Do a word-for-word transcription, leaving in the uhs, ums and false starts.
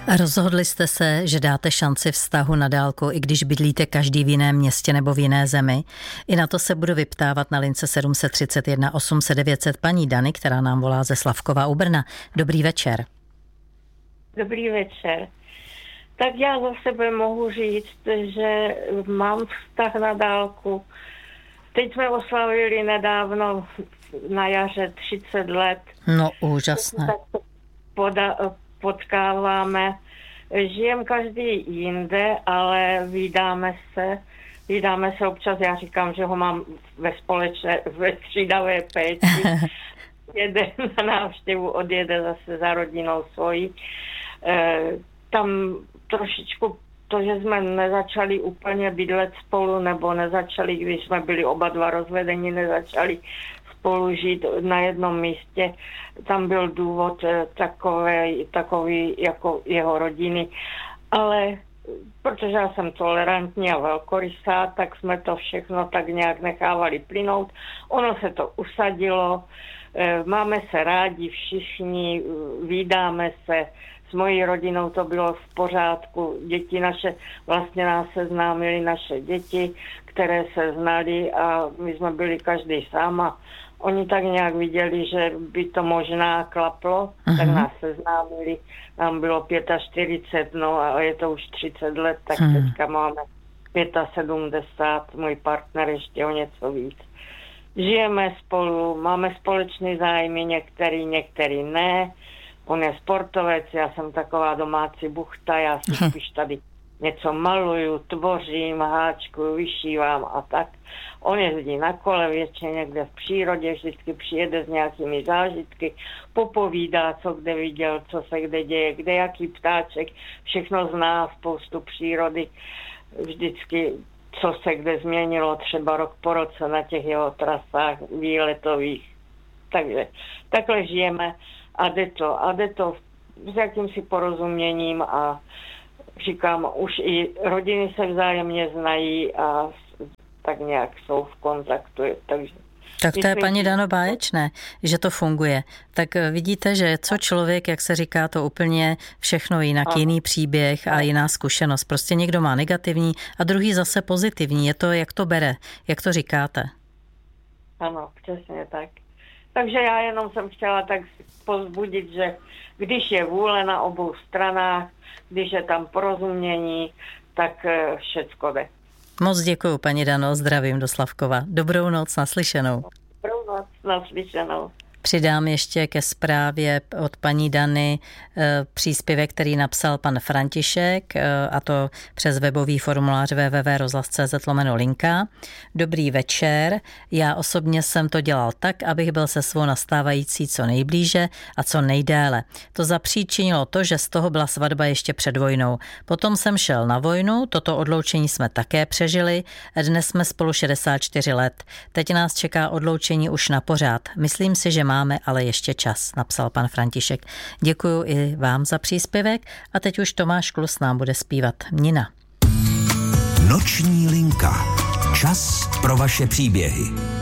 Rozhodli jste se, že dáte šanci vztahu na dálku, i když bydlíte každý v jiném městě nebo v jiné zemi. I na to se budu vyptávat na lince sedm set třicet jedna osm set devět set paní Dany, která nám volá ze Slavkova u Brna. Dobrý večer. Dobrý večer. Tak já za sebe mohu říct, že mám vztah na dálku. Teď jsme oslavili nedávno na jaře třicet let. No úžasné. Tak poda, potkáváme. Žijem každý jinde, ale vídáme se. Vídáme se občas, já říkám, že ho mám ve společné, ve střídavé péči. Jede na návštěvu, odjede zase za rodinou svojí. E, tam trošičku to, že jsme nezačali úplně bydlet spolu, nebo nezačali, když jsme byli oba dva rozvedeni, nezačali spolu žít na jednom místě. Tam byl důvod takový, takový jako jeho rodiny. Ale protože já jsem tolerantní a velkorysá, tak jsme to všechno tak nějak nechávali plynout. Ono se to usadilo, máme se rádi všichni, vídáme se. S mojí rodinou to bylo v pořádku. Děti naše, vlastně nás seznámili naše děti, které se znali a my jsme byli každý sám a oni tak nějak viděli, že by to možná klaplo, uh-huh. tak nás seznámili. Nám bylo čtyřicet pět, no a je to už třicet let, tak uh-huh. teďka máme sedmdesát pět, můj partner ještě o něco víc. Žijeme spolu, máme společné zájmy, některý, některý ne. On je sportovec, já jsem taková domácí buchta, já si spíš tady něco maluju, tvořím, háčkuju, vyšívám a tak. On jezdí na kole většině někde v přírodě, vždycky přijede s nějakými zážitky, popovídá, co kde viděl, co se kde děje, kde jaký ptáček, všechno zná, spoustu přírody, vždycky co se kde změnilo, třeba rok po roce na těch jeho trasách výletových. Takže takhle žijeme. A jde to, a jde to s jakýmsi porozuměním a říkám, už i rodiny se vzájemně znají a tak nějak jsou v kontaktu. Takže tak to je, paní Dano, báječné, že to funguje. Tak vidíte, že co člověk, jak se říká, to úplně všechno jinak, ano. Jiný příběh a jiná zkušenost. Prostě někdo má negativní a druhý zase pozitivní. Je to, jak to bere, jak to říkáte. Ano, přesně tak. Takže já jenom jsem chtěla tak povzbudit, že když je vůle na obou stranách, když je tam porozumění, tak všecko jde. Moc děkuju, paní Dano, zdravím do Slavkova. Dobrou noc, naslyšenou. Dobrou noc, naslyšenou. Přidám ještě ke zprávě od paní Dany příspěvek, který napsal pan František, a to přes webový formulář w w w tečka rozhlas tečka c z lomeno linka. Dobrý večer. Já osobně jsem to dělal tak, abych byl se svou nastávající co nejblíže a co nejdéle. To zapříčinilo to, že z toho byla svatba ještě před vojnou. Potom jsem šel na vojnu, toto odloučení jsme také přežili. Dnes jsme spolu šedesát čtyři let. Teď nás čeká odloučení už na pořád. Myslím si, že má Máme ale ještě čas, napsal pan František. Děkuju i vám za příspěvek a teď už Tomáš Klus nám bude zpívat Nina. Noční linka. Čas pro vaše příběhy.